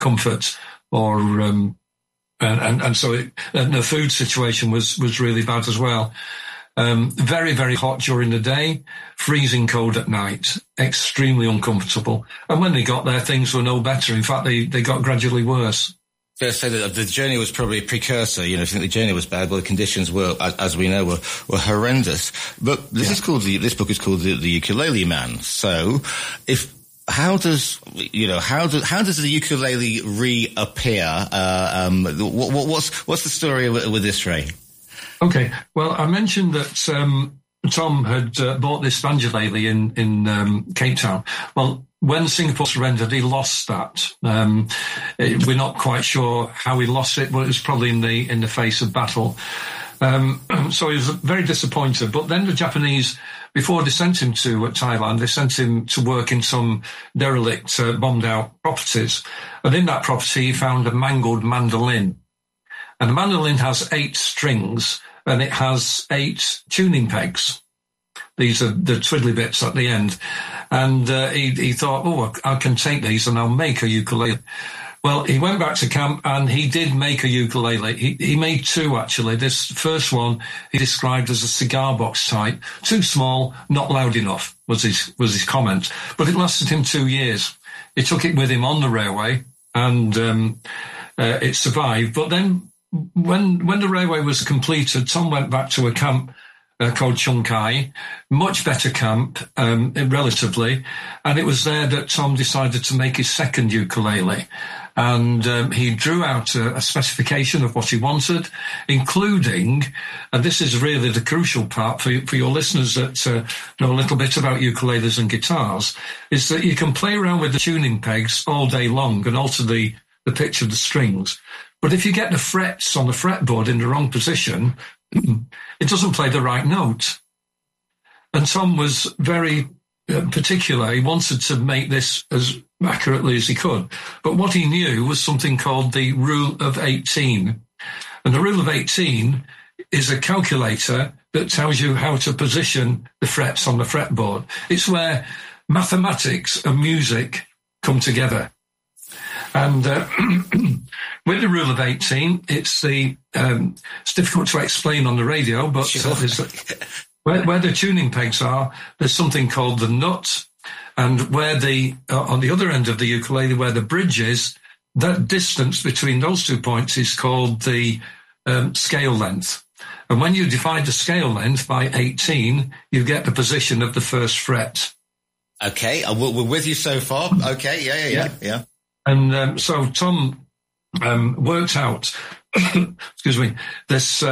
comfort or and so the food situation was really bad as well. Very, very hot during the day, freezing cold at night, extremely uncomfortable. And when they got there, things were no better. In fact, they got gradually worse. Fair to say that the journey was probably a precursor. You know, if you think the journey was bad, well, the conditions were, as we know, were horrendous. But this book is called the Ukulele Man. So, how does the ukulele reappear? What's the story with this, Ray? Okay, well, I mentioned that Tom had bought this banjolele in Cape Town. Well, when Singapore surrendered, he lost that. We're not quite sure how he lost it, but it was probably in the face of battle. So he was very disappointed. But then the Japanese, before they sent him to Thailand, they sent him to work in some derelict, bombed-out properties. And in that property, he found a mangled mandolin. And the mandolin has 8 strings, and it has 8 tuning pegs. These are the twiddly bits at the end. And he thought, I can take these and I'll make a ukulele. Well, he went back to camp and he did make a ukulele. He made 2, actually. This first one he described as a cigar box type. Too small, not loud enough, was his comment. But it lasted him 2 years. He took it with him on the railway and it survived. But then when the railway was completed, Tom went back to a camp called Chung Kai, much better camp, relatively. And it was there that Tom decided to make his second ukulele. And he drew out a specification of what he wanted, including, and this is really the crucial part for your listeners that know a little bit about ukuleles and guitars, is that you can play around with the tuning pegs all day long and alter the pitch of the strings. But if you get the frets on the fretboard in the wrong position, it doesn't play the right note. And Tom was very particular. He wanted to make this as accurately as he could. But what he knew was something called the Rule of 18. And the Rule of 18 is a calculator that tells you how to position the frets on the fretboard. It's where mathematics and music come together. And with the Rule of 18, it's difficult to explain on the radio, but sure. Where the tuning pegs are, there's something called the nut, and where on the other end of the ukulele, where the bridge is, that distance between those 2 points is called the scale length. And when you divide the scale length by 18, you get the position of the first fret. Okay, we're with you so far. Okay, yeah. And so Tom worked out, excuse me, this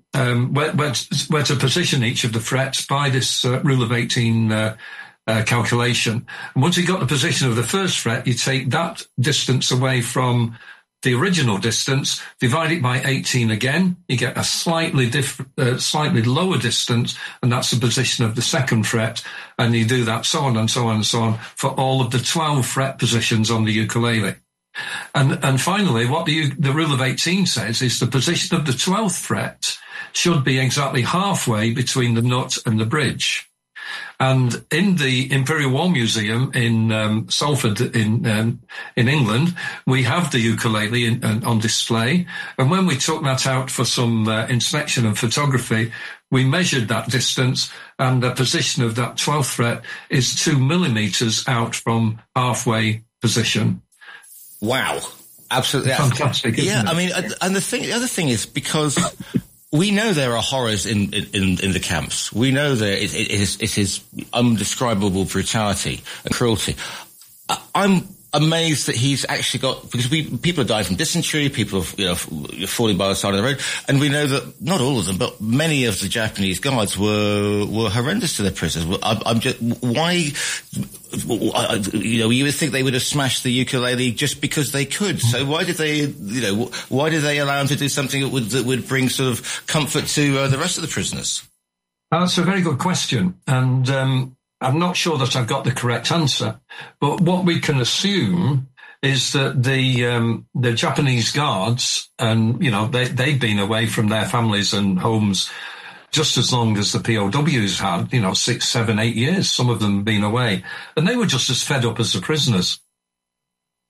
where to position each of the frets by this Rule of 18 calculation. And once he got the position of the first fret, you take that distance away from the original distance, divide it by 18 again, you get a slightly lower distance, and that's the position of the second fret, and you do that so on and so on and so on for all of the 12 fret positions on the ukulele. And finally, what the Rule of 18 says is the position of the 12th fret should be exactly halfway between the nut and the bridge. And in the Imperial War Museum in Salford in England, we have the ukulele on display. And when we took that out for some inspection and photography, we measured that distance, and the position of that 12th fret is 2 millimeters out from halfway position. Wow. Absolutely. Fantastic, isn't it? I mean, and the other thing is, because we know there are horrors in the camps. We know there it is undescribable brutality and cruelty. I'm amazed that he's actually got, because people have died from dysentery, people have, falling by the side of the road, and we know that not all of them, but many of the Japanese guards were horrendous to their prisoners. I'm just, why, you would think they would have smashed the ukulele just because they could. So why did they allow him to do something that would bring sort of comfort to the rest of the prisoners? That's a very good question, and I'm not sure that I've got the correct answer, but what we can assume is that the Japanese guards, and they've been away from their families and homes just as long as the POWs had, 6, 7, 8 years. Some of them been away, and they were just as fed up as the prisoners.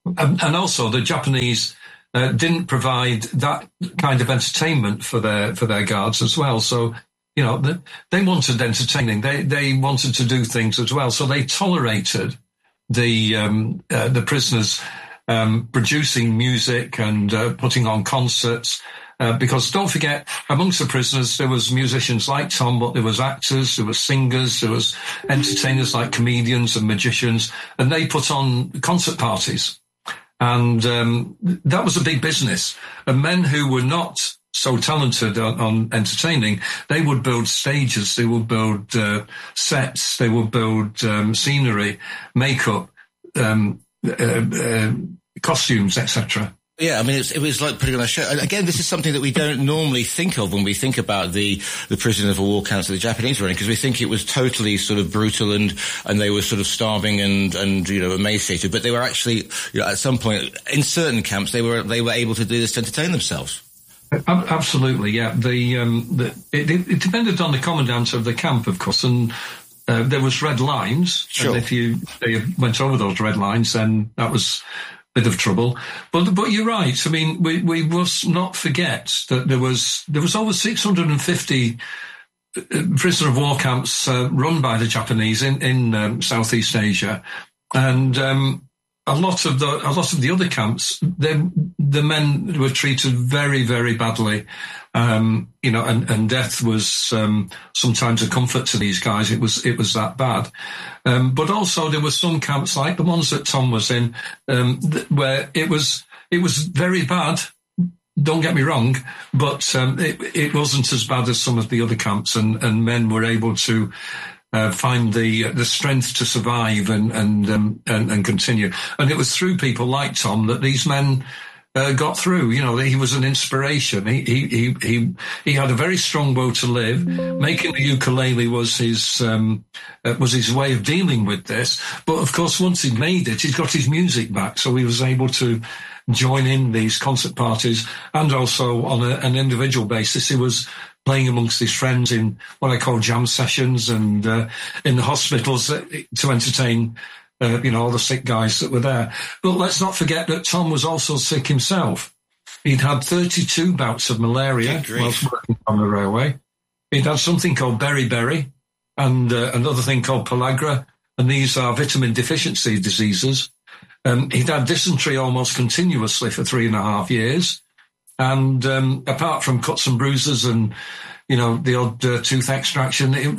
And also the Japanese didn't provide that kind of entertainment for their guards as well. So, you know, they wanted entertaining. They wanted to do things as well. So they tolerated the prisoners producing music and putting on concerts. Because don't forget, amongst the prisoners, there was musicians like Tom, but there was actors, there was singers, there was entertainers like comedians and magicians, and they put on concert parties. And that was a big business. And men who were not so talented on entertaining, they would build stages, they would build sets, they would build scenery, makeup, costumes, etc. Yeah, I mean, it was like putting on a show. And again, this is something that we don't normally think of when we think about the prisoner of war camps that the Japanese were in, because we think it was totally sort of brutal and they were sort of starving and you know, emaciated. But they were actually, you know, at some point in certain camps, they were able to do this to entertain themselves. Absolutely, yeah. It depended on the commandant of the camp, of course, and there was red lines. Sure. And if they went over those red lines, then that was bit of trouble, but you're right. I mean, we must not forget that there was over 650 prisoner of war camps run by the Japanese in Southeast Asia, and a lot of the other camps, the men were treated very, very badly. You know, and death was sometimes a comfort to these guys. It was that bad. But also there were some camps like the ones that Tom was in, where it was very bad. Don't get me wrong, but it wasn't as bad as some of the other camps, and men were able to find the strength to survive and continue. And it was through people like Tom that these men got through. You know, he was an inspiration. He had a very strong will to live. Making the ukulele was his way of dealing with this. But of course, once he'd made it, he'd got his music back, so he was able to join in these concert parties, and also on an individual basis, he was playing amongst his friends in what I call jam sessions and in the hospitals to entertain all the sick guys that were there. But let's not forget that Tom was also sick himself. He'd had 32 bouts of malaria whilst working on the railway. He'd had something called beriberi and another thing called pellagra, and these are vitamin deficiency diseases. He'd had dysentery almost continuously for 3.5 years. And apart from cuts and bruises and, the odd tooth extraction, it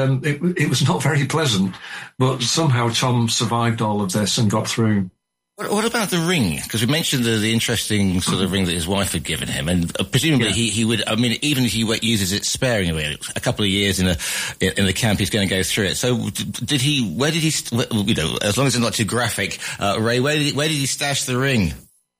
was not very pleasant. But somehow Tom survived all of this and got through. What about the ring? Because we mentioned the interesting sort of ring that his wife had given him, and presumably he would. I mean, even if he uses it sparingly, a couple of years in the camp, he's going to go through it. So, did he? Where did he? As long as it's not too graphic, Ray, where did he stash the ring?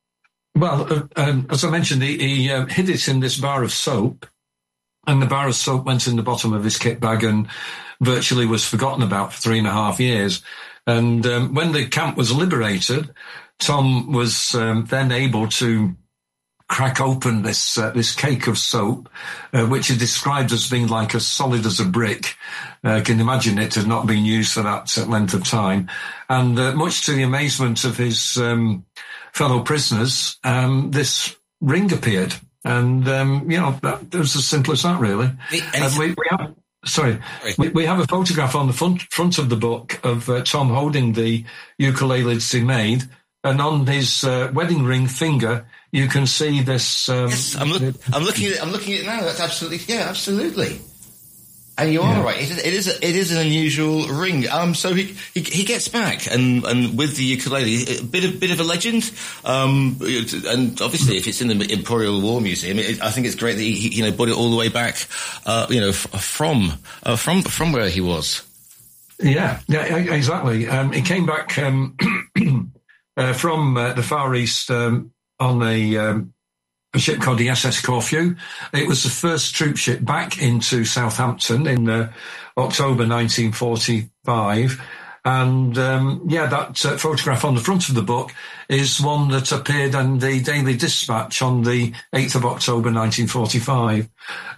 Well, as I mentioned, he hid it in this bar of soap, and the bar of soap went in the bottom of his kit bag and virtually was forgotten about for 3.5 years. And when the camp was liberated, Tom was then able to crack open this cake of soap, which he described as being like as solid as a brick. Can you imagine it had not been used for that length of time. And much to the amazement of his fellow prisoners, this ring appeared. And, that was as simple as that, really. We have a photograph on the front of the book of Tom holding the ukulele that he made, and on his wedding ring finger, you can see this. Yes, I'm looking at it. I'm looking at it now. That's absolutely. And you are right. It is an unusual ring. So he gets back and with the ukulele, a bit of a legend. And obviously, if it's in the Imperial War Museum, I think it's great that he brought it all the way back, from where he was. Yeah, exactly. He came back from the Far East on a ship called the SS Corfu. It was the first troop ship back into Southampton in October 1945. And, that photograph on the front of the book is one that appeared in the Daily Dispatch on the 8th of October 1945.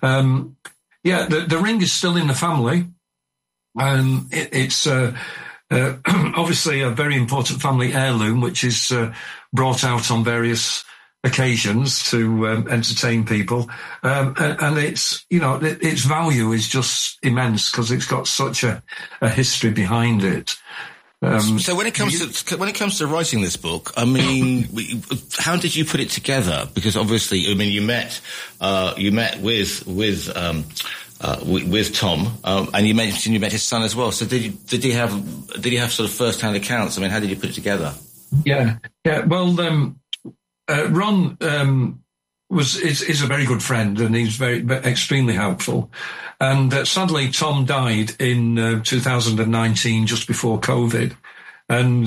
The ring is still in the family. It's obviously a very important family heirloom, which is brought out on various occasions to entertain people. And it's, its value is just immense because it's got such a history behind it. So when it comes to writing this book, I mean, how did you put it together? Because obviously, I mean, you met with Tom, and you mentioned you met his son as well. So did you have sort of first-hand accounts? I mean, how did you put it together? Yeah. Well, Ron is a very good friend, and he's extremely helpful. And sadly, Tom died in 2019, just before COVID. And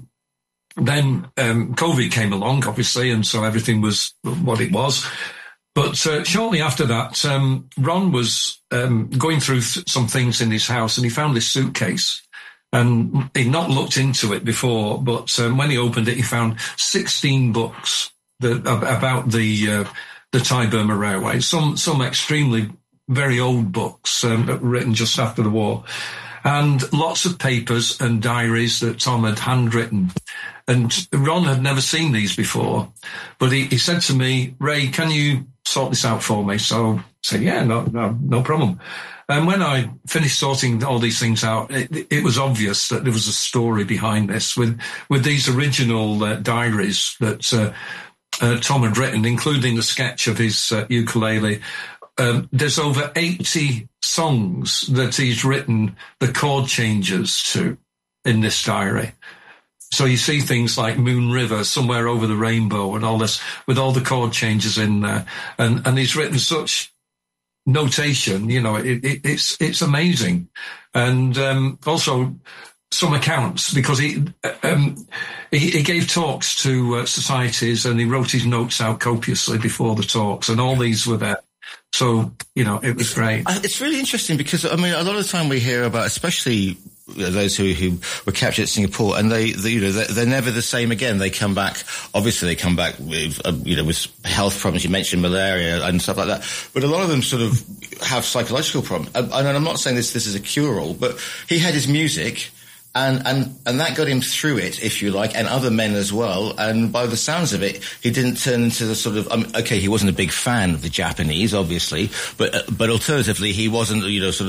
then COVID came along, obviously, and so everything was what it was. But shortly after that, Ron was going through some things in his house, and he found this suitcase. And he'd not looked into it before, but when he opened it, he found 16 books about the Thai-Burma Railway, some extremely very old books written just after the war, and lots of papers and diaries that Tom had handwritten. And Ron had never seen these before, but he said to me, "Ray, can you sort this out for me?" So I said, "Yeah, no problem." And when I finished sorting all these things out, it was obvious that there was a story behind this with these original diaries that Tom had written, including the sketch of his ukulele. There's over 80 songs that he's written the chord changes to in this diary. So you see things like Moon River, Somewhere Over the Rainbow, and all this with all the chord changes in there. And he's written such notation, it's amazing. And also some accounts, because he gave talks to societies, and he wrote his notes out copiously before the talks, and all these were there. So, it was great. It's really interesting because, I mean, a lot of the time we hear about, especially those who were captured at Singapore, and they're never the same again. They come back, obviously they come back with, with health problems. You mentioned malaria and stuff like that. But a lot of them sort of have psychological problems. And I'm not saying this is a cure-all, but he had his music, and that got him through it, if you like, and other men as well. And by the sounds of it, he didn't turn into the sort of, he wasn't a big fan of the Japanese, obviously, but alternatively, he wasn't,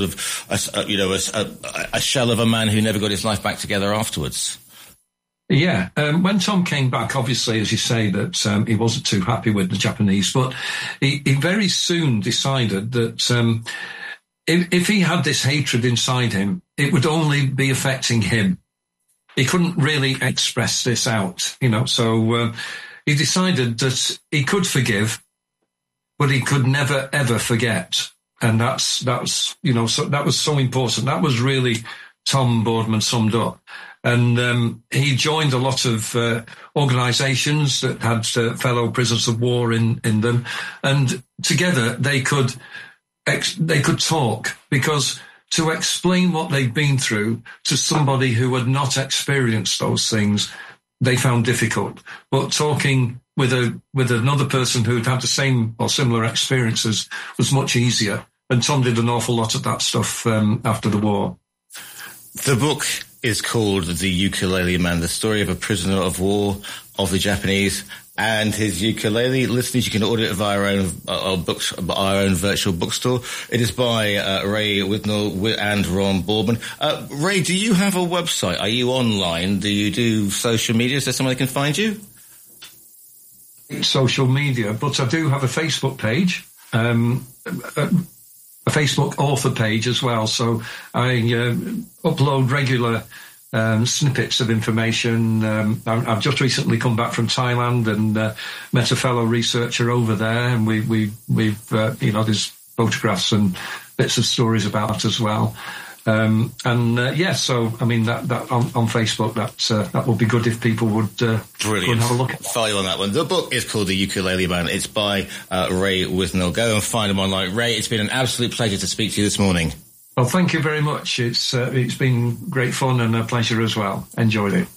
a shell of a man who never got his life back together afterwards. Yeah. When Tom came back, obviously, as you say, that he wasn't too happy with the Japanese, but he very soon decided that if he had this hatred inside him, it would only be affecting him. He couldn't really express this out, so he decided that he could forgive, but he could never, ever forget. And that's so that was so important. That was really Tom Boardman summed up. And he joined a lot of organisations that had fellow prisoners of war in them, and together they could talk, because to explain what they'd been through to somebody who had not experienced those things, they found difficult. But talking with another person who'd had the same or similar experiences was much easier. And Tom did an awful lot of that stuff after the war. The book is called The Ukulele Man, the story of a prisoner of war of the Japanese and his ukulele. Listeners, you can order it via our own virtual bookstore. It is by Ray Withnail and Ron Boardman. Ray, do you have a website? Are you online? Do you do social media? Is there somewhere they can find you? Social media, but I do have a Facebook page, a Facebook author page as well. So I upload regular snippets of information. I've just recently come back from Thailand and met a fellow researcher over there, and we've there's photographs and bits of stories about it as well. So I mean that on Facebook, that would be good if people would brilliant. Go and have a look at that. Follow you on that one. The book is called The Ukulele Man. It's by Ray Withnail. Go and find him online. Ray, it's been an absolute pleasure to speak to you this morning. Well, thank you very much. It's been great fun and a pleasure as well. Enjoyed it.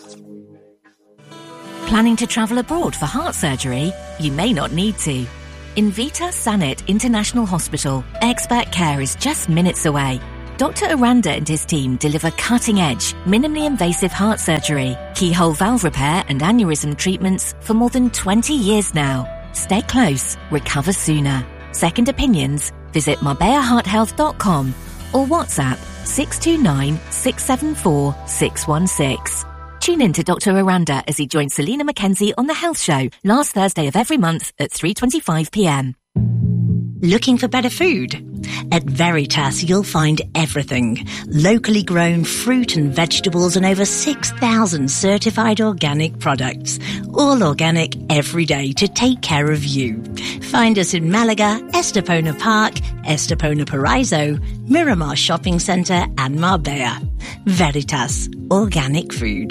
Planning to travel abroad for heart surgery? You may not need to. In Vita Sanit International Hospital, expert care is just minutes away. Dr. Aranda and his team deliver cutting-edge, minimally invasive heart surgery, keyhole valve repair and aneurysm treatments for more than 20 years now. Stay close, recover sooner. Second opinions, visit marbeahearthealth.com or WhatsApp 629 674 616. Tune in to Dr. Aranda as he joins Selena McKenzie on The Health Show last Thursday of every month at 3:25 p.m. Looking for better food? At Veritas, you'll find everything. Locally grown fruit and vegetables and over 6,000 certified organic products. All organic every day to take care of you. Find us in Malaga, Estepona Park, Estepona Paraiso, Miramar Shopping Centre and Marbella. Veritas, organic food.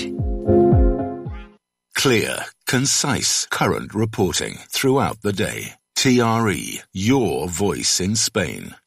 Clear, concise, current reporting throughout the day. TRE, your voice in Spain.